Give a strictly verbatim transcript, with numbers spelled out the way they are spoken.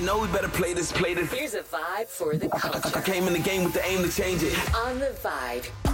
know we better play this, play this. Here's a vibe for the culture. I came in the game with the aim to change it. On the Vibe.